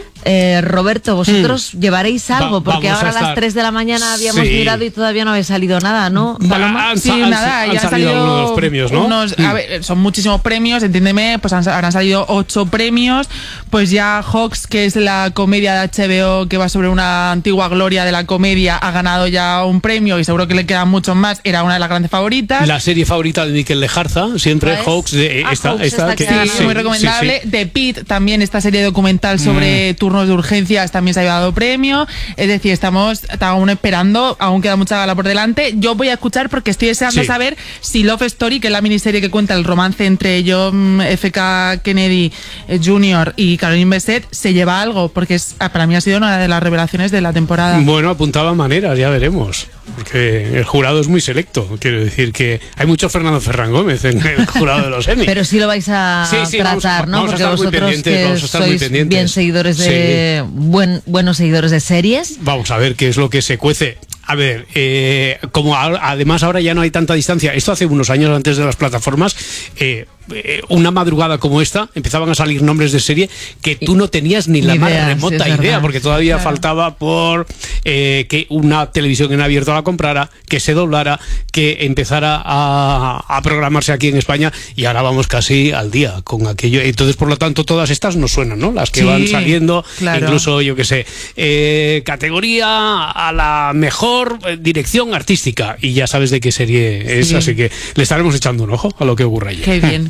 Eh, Roberto, vosotros llevaréis algo, Va- porque vamos a ahora a las estar- tres de la mañana habíamos Sí. mirado y todavía no había salido nada, ¿no? Va- Paloma? han Sí, sa- han- nada, han ya han salido salido algunos de los premios, ¿no? unos- Mm. a ver, son muchísimos premios, entiéndeme, pues han, habrán salido ocho premios. Pues ya Hawks, que es la comedia de H B O que va sobre una antigua gloria de la comedia, ha ganado ya un premio y seguro que le quedan muchos más. Era una de las grandes favoritas. La serie favorita de Miquel Lejarza, siempre ¿Cuál es? Hawks, de, Ah, esta, Hawks, esta esta que, que ha Sí, ganado. muy recomendable. sí, sí. The Pit, también esta serie documental sobre turnos de urgencias, también se ha llevado premio. Es decir, estamos aún esperando, aún queda mucha gala por delante. Yo voy a escuchar porque estoy deseando Sí. saber si Love Story, que es la miniserie que cuenta el romance entre John F K Kennedy eh, junior y Caroline Bessette, se lleva algo, porque es, ah, para mí ha sido una de las revelaciones de la temporada. Bueno, apuntaba maneras, ya veremos. Que el jurado es muy selecto. Quiero decir que hay mucho Fernando Ferran Gómez en el jurado de los Emmy. Pero sí lo vais a Sí, sí, tratar, vamos a- ¿no? vamos a Porque estar muy vosotros pendientes, que vamos a estar muy sois pendientes. bien seguidores de buen, buenos seguidores de series. Vamos a ver qué es lo que se cuece. A ver, eh, como a- además ahora ya no hay tanta distancia, esto hace unos años antes de las plataformas, eh, eh, una madrugada como esta, empezaban a salir nombres de serie que tú no tenías ni la Ni más idea, remota sí, es idea, verdad. porque todavía Claro. faltaba por eh, que una televisión en abierto la comprara, que se doblara, que empezara a, a programarse aquí en España, y ahora vamos casi al día con aquello. Entonces, por lo tanto, todas estas nos suenan, ¿no? Las que Sí, van saliendo, claro. incluso, yo que sé, eh, categoría a la mejor eh, dirección artística, y ya sabes de qué serie es, Sí. así que le estaremos echando un ojo a lo que ocurra allí. Qué bien.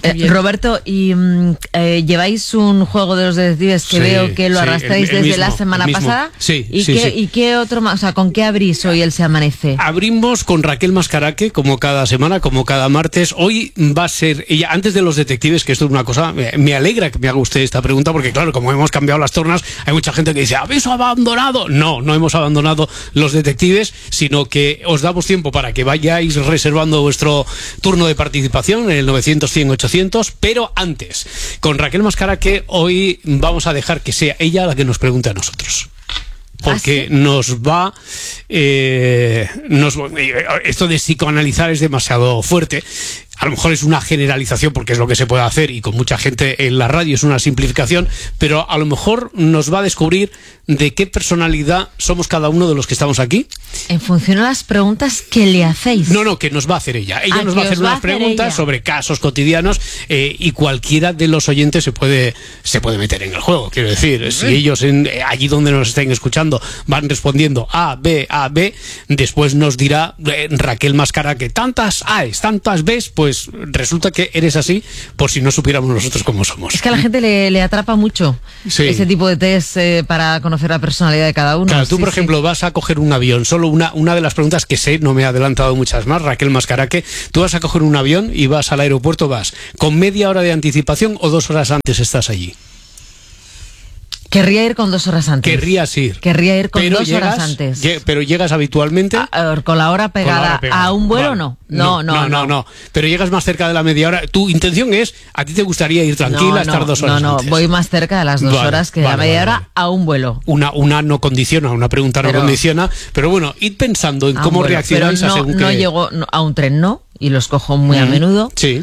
qué bien. Eh, Roberto, y mm, eh, lleváis un juego de los detectives que Sí, veo que lo sí, arrastráis el- el desde mismo, la semana el mismo. pasada. Sí, ¿Y, sí, qué, sí. ¿Y qué otro más? O sea, ¿con qué abrís hoy el Se Amanece? Abrimos con Raquel Mascaraque, como cada semana, como cada martes. Hoy va a ser ella, antes de los detectives, que esto es una cosa, me, me alegra que me haga usted esta pregunta, porque claro, como hemos cambiado las tornas, hay mucha gente que dice, ¿habéis abandonado? No, no hemos abandonado los detectives, sino que os damos tiempo para que vayáis reservando vuestro turno de participación en el novecientos, cien, ochocientos, pero antes, con Raquel Mascaraque, hoy vamos a dejar que sea ella la que nos pregunte a nosotros. Porque ¿Ah, sí? nos va eh, nos, esto de psicoanalizar es demasiado fuerte. A lo mejor es una generalización porque es lo que se puede hacer y con mucha gente en la radio es una simplificación, pero a lo mejor nos va a descubrir de qué personalidad somos cada uno de los que estamos aquí. En función a las preguntas que le hacéis. No, no, que nos va a hacer ella. Ella Ah, nos que va a hacer os va unas a hacer preguntas ella. sobre casos cotidianos eh, y cualquiera de los oyentes se puede se puede meter en el juego. Quiero decir, si ellos en, eh, allí donde nos estén escuchando van respondiendo A, B, A, B, después nos dirá eh, Raquel Mascaraque, tantas A's, tantas B's, pues resulta que eres así por si no supiéramos nosotros cómo somos. Es que a la gente le, le atrapa mucho Sí. ese tipo de test eh, para conocer la personalidad de cada uno. Claro, tú, Sí, por sí. ejemplo, vas a coger un avión. Solo una, una de las preguntas que sé, no me he adelantado muchas más, Raquel Mascaraque. Tú vas a coger un avión y vas al aeropuerto, vas con media hora de anticipación o dos horas antes estás allí. Querría ir con dos horas antes. Querrías ir. Querría ir con Pero dos llegas- horas antes. lle- pero llegas habitualmente. A- a ver, con la hora con la pegada, hora pegada. a un vuelo, Vale. no. No, no, no, no, no. Pero llegas más cerca de la media hora. Tu intención es, a ti te gustaría ir tranquila, no, estar no, dos horas No, no, antes. voy más cerca de las dos Vale, horas que vale, la media vale, hora a un vuelo. Una, una no condiciona, una pregunta no Pero- condiciona. Pero bueno, id pensando en A un cómo vuelo. reaccionáis Pero a no, según no qué- llego no, a un tren, no, y los cojo muy a Mm. menudo. Sí.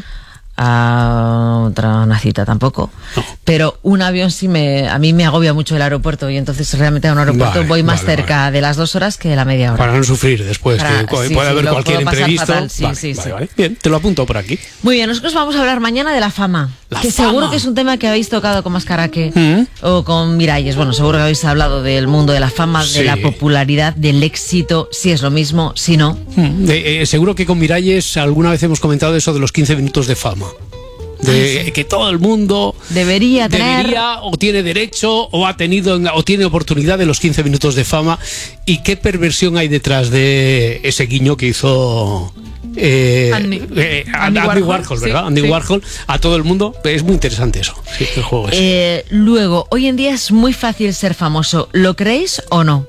A otra una cita tampoco. Pero un avión sí me, a mí me agobia mucho el aeropuerto y entonces realmente a un aeropuerto Vale, voy más vale, cerca de las dos horas que de la media hora. Para no sufrir después, Para- que co- sí, puede sí, haber lo cualquier puedo pasar imprevisto. fatal, sí, vale, sí, vale, sí. vale. Bien, te lo apunto por aquí. Muy bien, nosotros vamos a hablar mañana de la fama. La que fama. seguro que es un tema que habéis tocado con Mascaraque Mm. o con Miralles. Bueno, seguro que habéis hablado del mundo de la fama, Sí. de la popularidad, del éxito, si es lo mismo, si no. Mm, de- eh, seguro que con Miralles alguna vez hemos comentado eso de los quince minutos de fama. De Ah, sí. que todo el mundo Debería tener. debería o tiene derecho o ha tenido o tiene oportunidad de los quince minutos de fama. ¿Y qué perversión hay detrás de ese guiño que hizo eh, Andy- eh, Andy Andy, Warhol, Warhol, sí, ¿verdad? Andy sí. Warhol a todo el mundo. Es muy interesante eso, sí, el juego ese. Eh, luego, hoy en día es muy fácil ser famoso. ¿Lo creéis o no?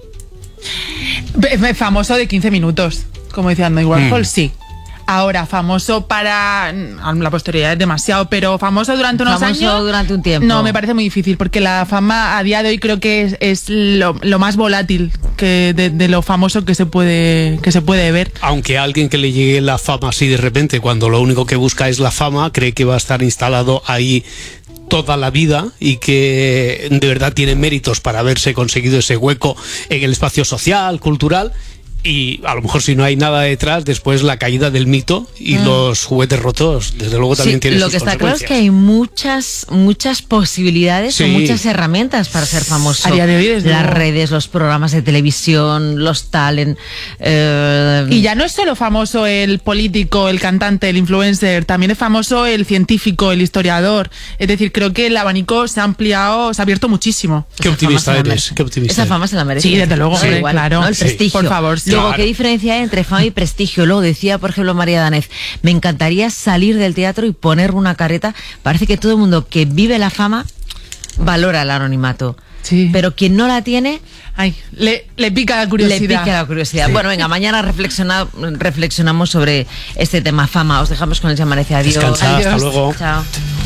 Be- Famoso de quince minutos, como decía Andy Warhol, Mm. sí. Ahora, famoso para mm, la posteridad es demasiado, pero famoso durante unos Famoso años. durante un tiempo. No, me parece muy difícil, porque la fama a día de hoy creo que es, es lo, lo más volátil que de, de lo famoso que se puede que se puede ver. Aunque a alguien que le llegue la fama así de repente, cuando lo único que busca es la fama, cree que va a estar instalado ahí toda la vida y que de verdad tiene méritos para haberse conseguido ese hueco en el espacio social, cultural. Y a lo mejor si no hay nada detrás, después la caída del mito y Mm. los juguetes rotos, desde luego también Sí, tiene lo sus que está claro es consecuencias. que hay muchas muchas posibilidades Sí. o muchas herramientas para ser famoso. A día de hoy, desde las luego. redes, los programas de televisión, los talent. eh, Y ya no es solo famoso el político, el cantante, el influencer, también es famoso el científico, el historiador. Es decir, creo que el abanico se ha ampliado, se ha abierto muchísimo. Qué optimista eres, qué optimista Esa eres. fama se la merece. Sí, desde luego, Da hombre, igual, claro. ¿no? El Sí. prestigio. Por favor, sí. Luego, Claro. ¿qué diferencia hay entre fama y prestigio? Luego decía, por ejemplo, María Danez, me encantaría salir del teatro y poner una careta. Parece que todo el mundo que vive la fama valora el anonimato. Sí. Pero quien no la tiene, Ay, le, le pica la curiosidad. le pica la curiosidad. Bueno, venga, mañana reflexiona- reflexionamos sobre este tema fama. Os dejamos con el Se Amanece. Adiós. Descansa, hasta Adiós. luego. Chao.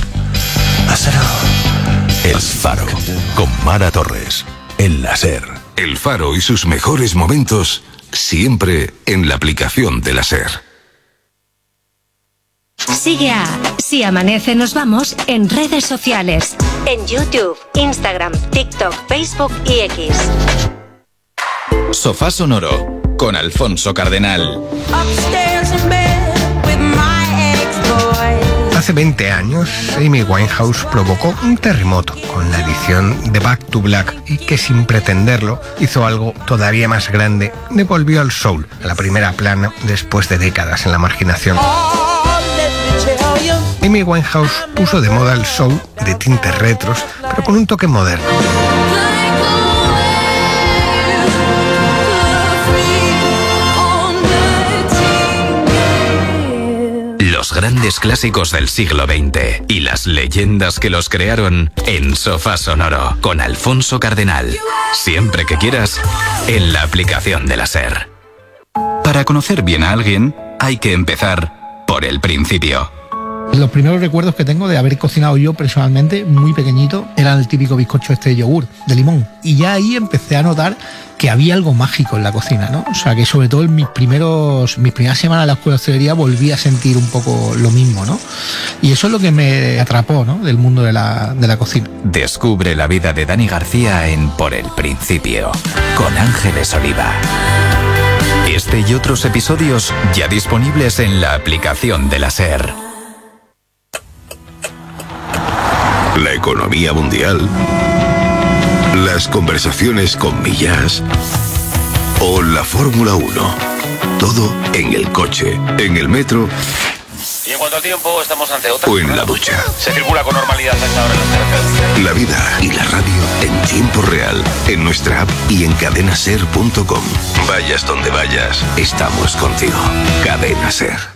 El Faro, con Mara Torres, en la SER. El Faro y sus mejores momentos siempre en la aplicación de la SER. Sigue a Si Amanece Nos Vamos en redes sociales. En YouTube, Instagram, TikTok, Facebook y X. Sofá Sonoro con Alfonso Cardenal. Hace veinte años, Amy Winehouse provocó un terremoto con la edición de Back to Black y que sin pretenderlo hizo algo todavía más grande, devolvió al soul a la primera plana después de décadas en la marginación. Amy Amy Winehouse puso de moda el soul de tintes retros, pero con un toque moderno. Los grandes clásicos del siglo veinte y las leyendas que los crearon en Sofá Sonoro con Alfonso Cardenal. Siempre que quieras, en la aplicación de la SER. Para conocer bien a alguien, hay que empezar por el principio. Los primeros recuerdos que tengo de haber cocinado yo personalmente, muy pequeñito, era el típico bizcocho este de yogur, de limón. Y ya ahí empecé a notar que había algo mágico en la cocina, ¿no? O sea, que sobre todo en mis primeros, mis primeras semanas en la escuela de hostelería volví a sentir un poco lo mismo, ¿no? Y eso es lo que me atrapó, ¿no? Del mundo de la, de la cocina. Descubre la vida de Dani García en Por el Principio, con Ángeles Oliva. Este y otros episodios ya disponibles en la aplicación de la SER. La economía mundial, las conversaciones con Millás o la Fórmula uno. Todo en el coche, en el metro. Y en cuanto al tiempo, estamos ante otra. O en la ducha. Se circula con normalidad a esta hora en las carreteras. La vida y la radio en tiempo real, en nuestra app y en cadena ser punto com. Vayas donde vayas, estamos contigo. Cadena Ser.